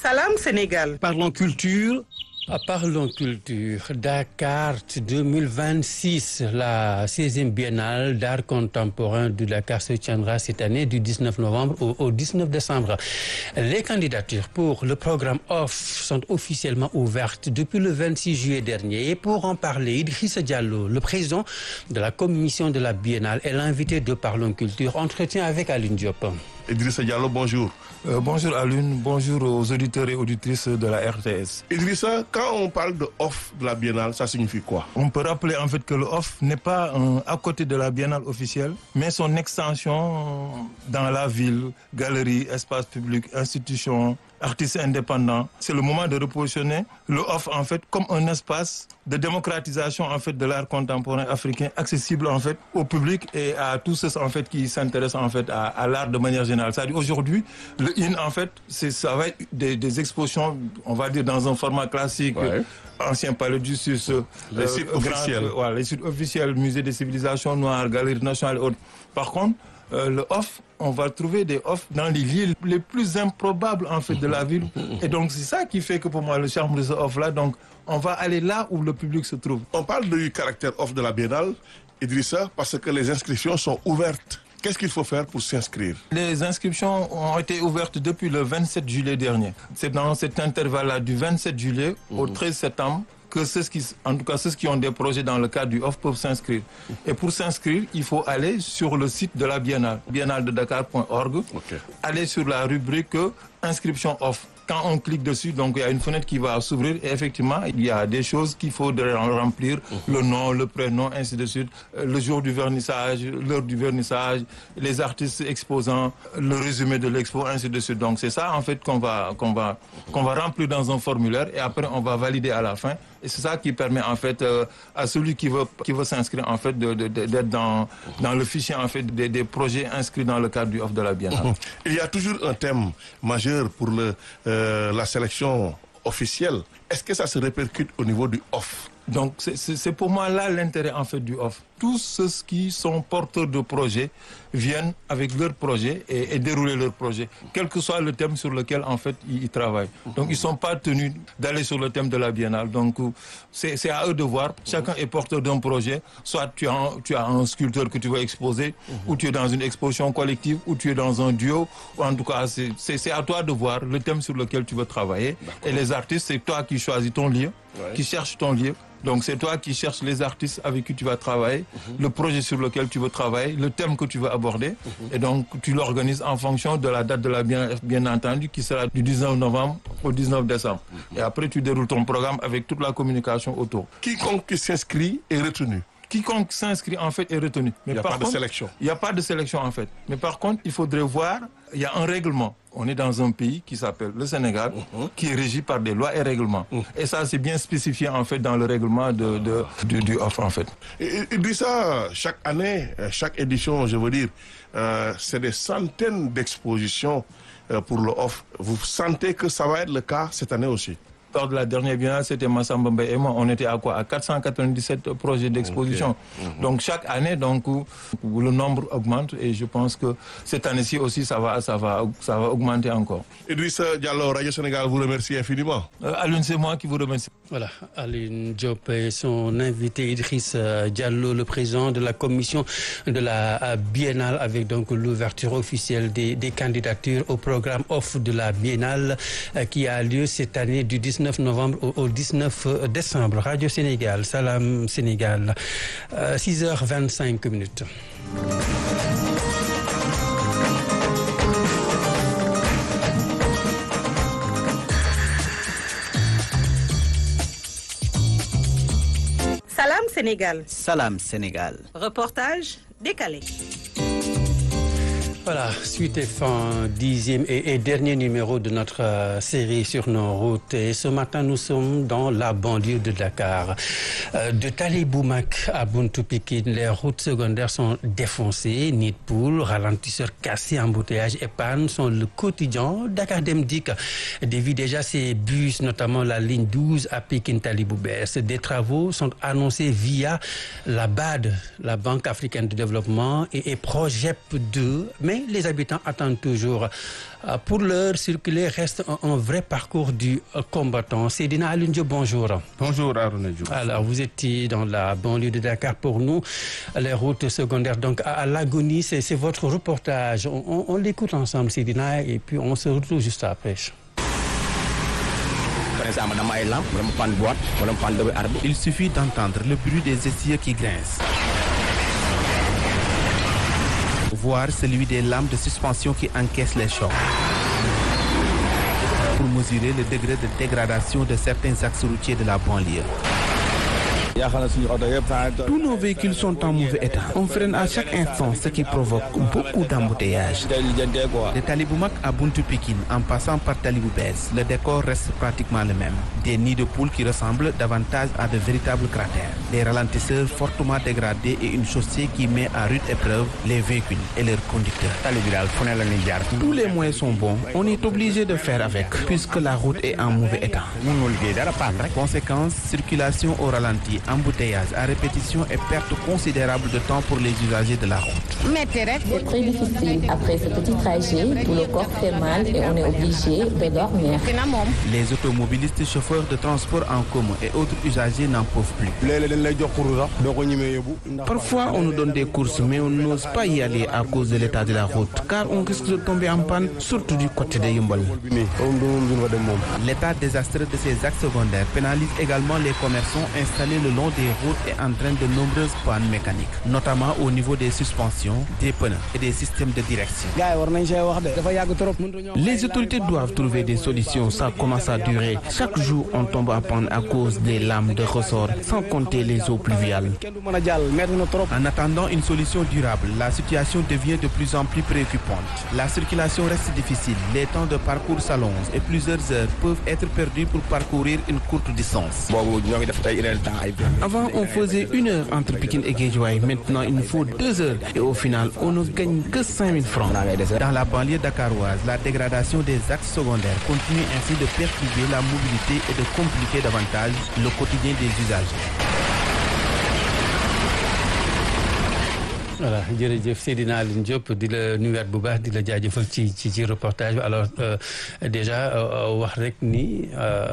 Salam Sénégal. Parlons culture. Parlons culture. Dakar 2026, la 16e biennale d'art contemporain de Dakar se tiendra cette année du 19 novembre au 19 décembre. Les candidatures pour le programme OFF sont officiellement ouvertes depuis le 26 juillet dernier. Et pour en parler, Idrissa Diallo, le président de la commission de la biennale, est l'invité de Parlons culture. Entretien avec Alioune Diop. Idrissa Diallo, bonjour. Bonjour Alioune, bonjour aux auditeurs et auditrices de la RTS. Idrissa, quand on parle de OFF de la biennale, ça signifie quoi? On peut rappeler en fait que le OFF n'est pas à côté de la biennale officielle, mais son extension dans la ville, galeries, espaces publics, institutions, artistes indépendants. C'est le moment de repositionner le OFF en fait comme un espace de démocratisation en fait de l'art contemporain africain, accessible en fait au public et à tous ceux en fait qui s'intéressent en fait à l'art de manière générale. C'est-à-dire aujourd'hui, le IN en fait, ça va être des expositions, on va dire dans un format classique. Ouais. Ancien palais de justice, les sites officiels. Les sites officiels, musée des civilisations noires, galeries nationales et autres. Par contre, le OFF, on va trouver des OFF dans les lieux les plus improbables en fait de la ville. Et donc c'est ça qui fait que pour moi le charme de ce OFF-là, donc on va aller là où le public se trouve. On parle du caractère OFF de la biennale, Idrissa, parce que les inscriptions sont ouvertes. Qu'est-ce qu'il faut faire pour s'inscrire? Les inscriptions ont été ouvertes depuis le 27 juillet dernier. C'est dans cet intervalle-là du 27 juillet au 13 septembre que ceux qui ont des projets dans le cadre du OFF peuvent s'inscrire. Et pour s'inscrire, il faut aller sur le site de la biennale, biennale-de-dakar.org, aller sur la rubrique inscription OFF. Quand on clique dessus, donc il y a une fenêtre qui va s'ouvrir et effectivement, il y a des choses qu'il faut remplir, le nom, le prénom, ainsi de suite, le jour du vernissage, l'heure du vernissage, les artistes exposants, le résumé de l'expo, ainsi de suite. Donc c'est ça en fait qu'on va remplir dans un formulaire et après on va valider à la fin. Et c'est ça qui permet en fait à celui qui veut s'inscrire en fait d'être dans le fichier en fait des projets inscrits dans le cadre du OFF de la biennale. Il y a toujours un thème majeur pour la sélection officielle. Est-ce que ça se répercute au niveau du OFF? Donc c'est pour moi là l'intérêt en fait du OFF. Tous ceux qui sont porteurs de projets viennent avec leur projet et dérouler leur projet, quel que soit le thème sur lequel en fait ils travaillent. Donc ils sont pas tenus d'aller sur le thème de la biennale. Donc c'est à eux de voir. Chacun est porteur d'un projet. Soit tu as un sculpteur que tu veux exposer, ou tu es dans une exposition collective, ou tu es dans un duo. Ou en tout cas c'est à toi de voir le thème sur lequel tu veux travailler. Et les artistes, c'est toi qui choisis ton lieu, qui cherches ton lieu. Donc c'est toi qui cherches les artistes avec qui tu vas travailler, le projet sur lequel tu veux travailler, le thème que tu veux aborder. Et donc tu l'organises en fonction de la date de la bien entendu qui sera du 19 novembre au 19 décembre. Et après tu déroules ton programme avec toute la communication autour. Quiconque qui s'inscrit est retenu. Quiconque s'inscrit en fait est retenu. Mais il n'y a pas de sélection. Il n'y a pas de sélection en fait. Mais par contre, il faudrait voir, il y a un règlement. On est dans un pays qui s'appelle le Sénégal, qui est régi par des lois et règlements. Et ça, c'est bien spécifié en fait dans le règlement du OFF en fait. Et dit ça, chaque année, chaque édition, je veux dire, c'est des centaines d'expositions pour le OFF. Vous sentez que ça va être le cas cette année aussi? Lors de la dernière biennale, c'était Massamba Mbaye et moi, on était à quoi? À 497 projets d'exposition. Donc chaque année, le nombre augmente et je pense que cette année-ci aussi, ça va augmenter encore. Idrissa Diallo, Radio Sénégal vous remercie infiniment. Alioune, c'est moi qui vous remercie. Voilà, Alioune Diop et son invité Idrissa Diallo, le président de la commission de la biennale, avec donc l'ouverture officielle des candidatures au programme OFF de la biennale qui a lieu cette année du 19 novembre au 19 décembre. Radio Sénégal, Salam Sénégal, 6h25 minutes. Salam Sénégal. Salam Sénégal. Reportage décalé. Voilà, suite et fin, 10e et dernier numéro de notre série sur nos routes. Et ce matin, nous sommes dans la banlieue de Dakar. De Taliboumak à Buntu Pikine, les routes secondaires sont défoncées. Nid de poule, ralentisseurs cassés, embouteillages et pannes sont le quotidien. Dakar Dem Dikk dévie déjà ses bus, notamment la ligne 12 à Pikine Talibou-Bess. Des travaux sont annoncés via la BAD, la Banque africaine de développement, et Progep 2. Mais mais les habitants attendent toujours. Pour l'heure, circuler reste un vrai parcours du combattant. Seydina Alioune Diop, bonjour. Bonjour Arouna Diouf. Alors, vous étiez dans la banlieue de Dakar pour nous. Les routes secondaires, donc à l'agonie, c'est votre reportage. On l'écoute ensemble, Seydina, et puis on se retrouve juste après. Il suffit d'entendre le bruit des essieux qui grincent, voire celui des lames de suspension qui encaissent les chocs, pour mesurer le degré de dégradation de certains axes routiers de la banlieue. Tous nos véhicules sont en mauvais état. On freine à chaque instant, ce qui provoque beaucoup d'embouteillages. De Talibou Mak à Buntu Pikine, en passant par Talibou Bès, le décor reste pratiquement le même. Des nids de poules qui ressemblent davantage à de véritables cratères. Des ralentisseurs fortement dégradés et une chaussée qui met à rude épreuve les véhicules et leurs conducteurs. Tous les moyens sont bons. On est obligé de faire avec, puisque la route est en mauvais état. Conséquence, circulation au ralenti, embouteillage à répétition et perte considérable de temps pour les usagers de la route. C'est très difficile. Après ce petit trajet, tout le corps fait mal et on est obligé de dormir. Les automobilistes, chauffeurs de transport en commun et autres usagers n'en peuvent plus. Parfois, on nous donne des courses, mais on n'ose pas y aller à cause de l'état de la route, car on risque de tomber en panne, surtout du côté de Yumbol. L'état désastreux de ces axes secondaires pénalise également les commerçants installés le long des routes et entraîne de nombreuses pannes mécaniques, notamment au niveau des suspensions, des pneus et des systèmes de direction. Les autorités doivent trouver des solutions, ça commence à durer. Chaque jour, on tombe en panne à cause des lames de ressort, sans compter les eaux pluviales. En attendant une solution durable, la situation devient de plus en plus préoccupante. La circulation reste difficile, les temps de parcours s'allongent et plusieurs heures peuvent être perdues pour parcourir une courte distance. Avant, on faisait 1 heure entre Pikine et Guédiawaye. Maintenant, il nous faut 2 heures. Et au final, on ne gagne que 5 000 francs. Dans la banlieue dakaroise, la dégradation des axes secondaires continue ainsi de perturber la mobilité et de compliquer davantage le quotidien des usagers. Voilà jërëjëf Seydina Alioune Diop di la nuyuwaat bu baax di la jaajëfal ci reportage bi alors déjà wax rek ni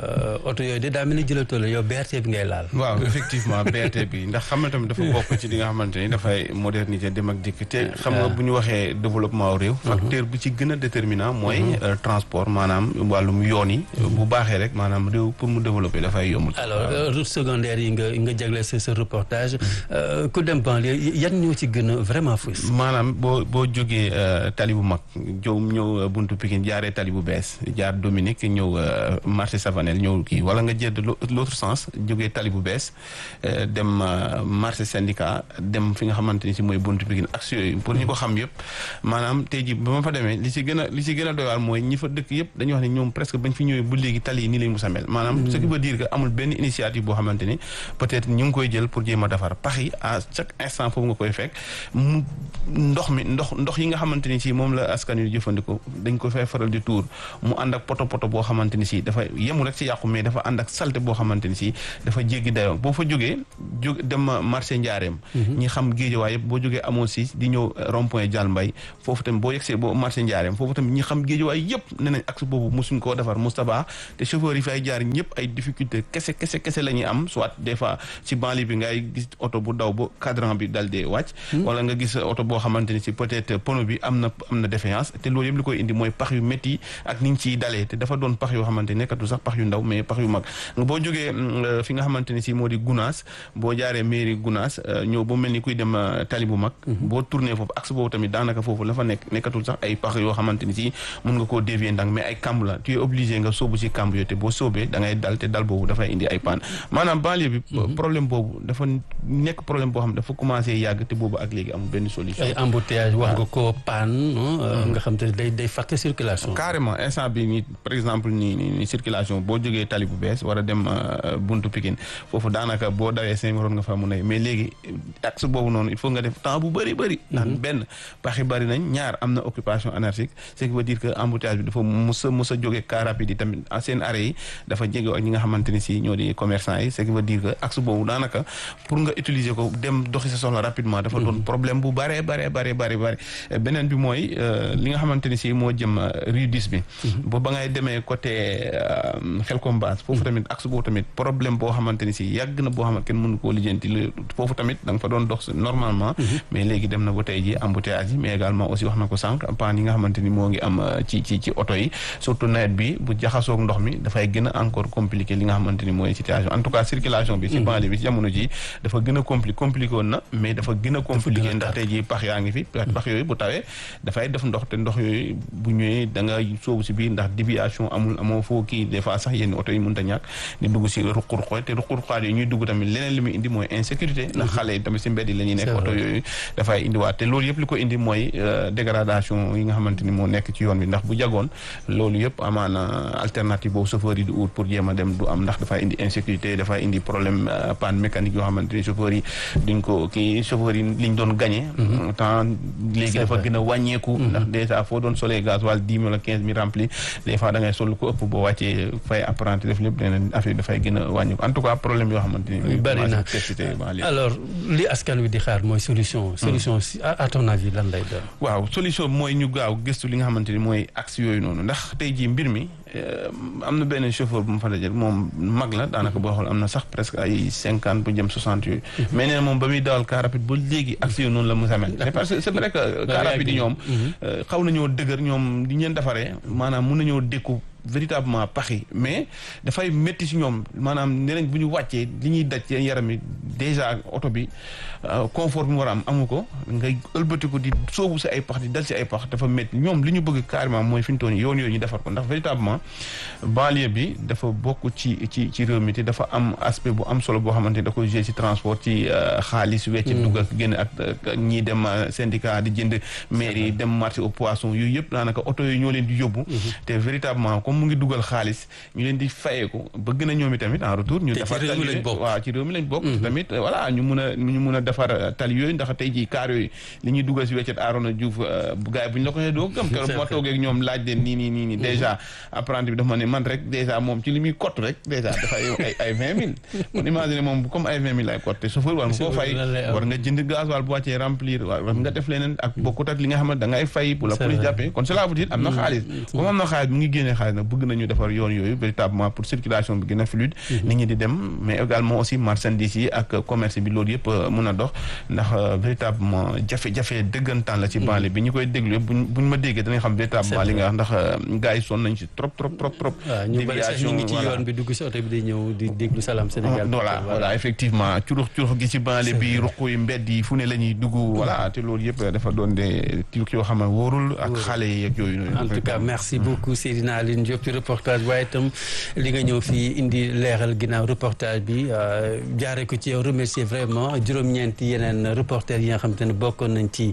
oto yooyu de daa mel ni jëlatoo la yow BRT bi ngay laal. waaw effectivement BRT bi ndax xam nga tamit dafa bokk ci li nga xamante ni dafay moderniser dem ak dikk te xam nga bu ñu waxee développement réew. facteur bu ci gën a déterminant mooy transport maanaam wàllum yoon yi. bu baaxee rek maanaam réew pour mu développer dafay yombul. alors route secondaire yi nga jagleel sa reportage ku dem banlieue yan ñoo ci gën vraiment fës. maanaam boo jógee tali bu mag ñëw buntu Pikine jaaree tali bu bees jaar Dominique ñëw marché Savanel ñëw kii wala nga jël l'autre sens jógee tali bu bees dem marché syndicat dem fi nga xamante ni si mooy buntu Pikine action yooyu pour ñu ko xam yëpp maanaam tey ji ba ma fa demee li ci gën a doy waar mooy ñi fa dëkk yëpp dañuy wax ne ñoom presque bañ fi ñëwee bu léegi tali yi nii lañ musa mel maanaam ce qui veut dire que amul benn initiative boo xamante ni peut-être ñu ngi koy jël pour jéem a defar pax yi à chaque instant foofu nga koy fekk mu ndox yi nga xamante ni si moom la askan wi jëfandikoo dañ ko fay faral di tuur mu ànd ak poto boo xamante ni si dafa yemul rek ci yàqu mais dafa ànd ak salte boo xamante ni si dafa jéggi dayoo boo fa jógee dem marché Njaareem ñi xam Géejawaay yëpp boo jógee amoon si di ñëw rond-point Dial Mbay foofu tamit boo yegsee boo marché Njaareem foofu tamit ñi xam Géejawaay yëpp ne nañ axe boobu mosuñ koo defar Moustapha te chauffeur yi fay jaar ñëpp ay difficulté kese la ñuy am soit des fois ci banlieue bi ngay gis oto bu daw ba cadran bi dal dee wàcc wala nga gis oto boo xamante ni si peut-être pneu bi am na défaillance te loolu yëpp li koy indi mooy pax yu métti ak ni ñu ciy dalee te dafa doon pax yoo xamante ni nekkatu sax pax yu ndaw mais pax yu mag boo jógee fi nga xamante ni si moo di Gounass boo jaaree mairie Gounass ñëw ba mel ni kuy dem tali bu mag boo tourné foofu axe boobu tamit daanaka foofu la fa nekkatul sax ay pax yoo xamante ni si mun nga koo dévier ndànk mais ay kamb la tu es obligé nga sóobu ci kamb yooyu te boo sóobee da ngay dal te dal boobu dafay indi ay panne maanaam banlieue bi problème boobu dafa nekk problème boo xam dafa commencé yàgg te boobu ak léegi amul benn solution. ay embouteillage wax nga ko panne nga xam te ne day fàtte circulation. carrément instant bi nii par exemple ni circulation boo jógee tali bu bees war a dem buntu Pikine foofu daanaka boo dawee 5 minutes nga fa mun a mais léegi axe boobu noonu il faut nga def temps bu bëri ndax benn paxi bëri nañ ñaar am na occupation anarchique ce qui veut dire que embouteillage bi dafa mus a jógee car rapide yi tamit seen arrêt yi dafa jege ak ñi nga xamante ni si ñoo di commerçant yi ce qui veut dire que axe boobu daanaka pour nga utiliser ko dem doxi sa soxla rapidement dafa doon problème bu bare beneen bi mooy li nga xamante ni si moo jëm rue 10 bi ba ngay demee côté Xelkom base foofu tamit axe boobu tamit problème boo xamante ni si yàgg na boo xamante kenn mënu koo lijjanti foofu tamit da nga fa doon dox normalement mais léegi dem na ba tey ji embouteillage yi mais également aussi wax na ko sànq panne yi nga xamante ni moo ngi am ci oto yi surtout nawet bi bu jaxasoog ndox mi dafay gën a encore compliqué li nga xamante ni mooy situation en tout cas circulation bi ci banlieue bi ci jamono ji dafa gën a compliqué woon na mais dafa gën a compliqué ndax tey ji pax yaa ngi fi pax yooyu bu tawee dafay def ndox te ndox yooyu bu ñëwee da nga sóobu si biir ndax déviation amoo foo kii des fois sax yenn oto yi mënut a ñàkk di dugg si ruq-ruqaat te ruq-ruqaat yi ñuy dugg tamit leneen li muy indi mooy insécurité ndax xale yi tamit si mbedd yi la ñuy nekk oto yooyu dafay indiwaat te loolu yëpp li ko indi mooy dégradation yi nga xamante ni moo nekk ci yoon bi ndax bu jagoon loolu yëpp amaana alternative boobu chauffeur yi di ut pour jéem a dem du am ndax dafay indi insécurité dafay indi problème panne mécanique yoo xamante ni chauffeur yi duñ ko kii chauffeur yi liñ doon gagné temps léegi dafa gën a wàññeeku ndax dèjà foo doon solee gasoil 10 000 wala 15 000 rempli des fois da ngay sol ko ëpp boo wàccee fay apprenti def lépp leneen affaire dafay gën a wàññeeku en tout cas problème yoo xamante ni bari na alors li askan wi di xaar mooy solution à ton avis lan lay doon waaw solution mooy ñu gaaw gëstu li nga xamante ni mooy axe yooyu noonu ndax tey jii mbir mi am na benn chauffeur bu mu fa dajal moom mag la daanaka boo xool am na sax presque ay 50 bu jëm 60 yooyu mais nee na moom ba muy dawal car rapide ba léegi axe yooyu noonu la mu samel c'est parce que c'est vrai que car rapide yi ñoom xaw nañoo dëgër ñoom di ñeen defaree maanaam mun nañoo dékku véritablement paxi mais dafay métti si ñoom maanaam nee nañ bu ñu wàccee li ñuy daj seen yaram yi déjà oto bi confort bi mu war a am amu ko ngay ëlbatiku di soobu si ay pax di dal si ay pax dafa métti ñoom li ñu bëgg carrément mooy fi ñu toll nii yoon yooyu ñu defar ko ndax véritablement banlieue bi dafa bokk ci réew mi te dafa am aspect bu am solo boo xamante ni da koy jouer si transport ci xaalis wecc dugg ak génn ak ñii dem syndicat di jënd mairie dem marché au poisson yooyu yëpp daanaka oto yooyu ñoo leen di yóbbu te véritablement comme mu ngi dugal xaalis ñu leen di fayeeku bëgg na ñoom tamit en retour ñu defar tali waaw ci réew mi lañ bokk tamit voilà ñu mun a defar tali yooyu ndax tey jii kaar yooyu li ñuy dugal si weccet Arona Diouf gars yi bu ñu la ko xee doo gëm keroog moo toogee ak ñoom laaj leen nii dèjà apprenti bi dafa ma ne man rek dèjà moom ci li muy cote rek dèjà dafay ay 20 000 kon imagine moom comme ay 20 000 lay cote te chauffeur war nga koo fay war nga jënd gasoil bu wàccee remplir war nga def leneen ak bokkut ak li nga xam ne da ngay fay bu la police jàppee kon cela veut dire am na xaalis comme am na xaalis mu ngi génnee xaalis nag bëgg nañu defar yoon yooyu véritablement pour circulation bi gën a fluide nit ñi di dem mais également aussi marchandise yi ak commerce bi loolu yëpp mun a dox ndax véritablement jafe-jafe dëggantaan la ci banlieue bi ñu koy déglu yëpp buñ ma déggee danañ xam véritablement li nga wax ndax gars yi sonn nañ ci trop ñu bari sax ñu ngi ci yoon bi dugg si oto bi di ñëw di déglu Salam Sénégal voilà effectivement curux gi ci banlieue bi ruq yi mbedd yi fu ne la ñuy dugg voilà te loolu yëpp dafa doon des trucs yoo xam ne wóorul ak xale yi ak yooyu en tout cas merci beaucoup Seydina Aline Diop ci reportage waaye itam li nga ñëw fii indi leeral ginnaaw reportage bi jaaree ko ci yow remercier vraiment juróom-ñeenti yeneen reporters yi nga xam te ne bokkoon nañ ci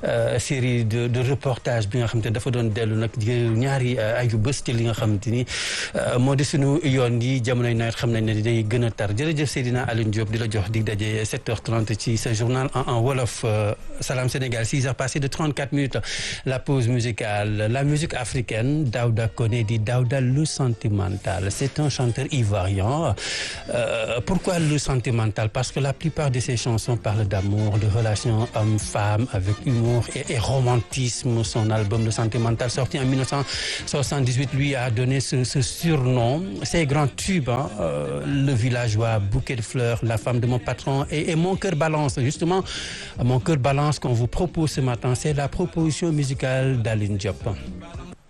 série de reportage bi nga xam te ne dafa doon dellu nag ñaari ayu bés ci li nga xamante ni moo di suñu yoon yi jamonoy nawet xam nañ ne day gën a tar jërëjëf Seydina Aline Diop di la jox dig daje 7h30 ci sa journal en wolof Salam Sénégal 6h passé de 34 minutes la pause musicale la musique africaine Daouda Koné di Daouda le sentimental c'est un chanteur ivoirien pourquoi le sentimental parce que la plupart de ses chansons parlent d'amour de relations hommes-femmes avec humour et romantisme son album Le Sentimental sorti en 1978 lui a donné ce surnom ses grands tubes le villageois bouquet de fleurs la femme de mon patron et mon cœur balance justement mon cœur balance qu'on vous propose ce matin c'est la proposition musicale d'Aline Diop